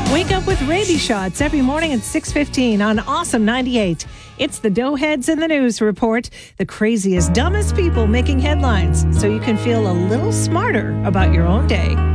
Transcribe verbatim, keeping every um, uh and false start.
Wake up with Rabies shots every morning at six fifteen on Awesome ninety-eight. It's the Doughheads in the News report. The craziest, dumbest people making headlines so you can feel a little smarter about your own day.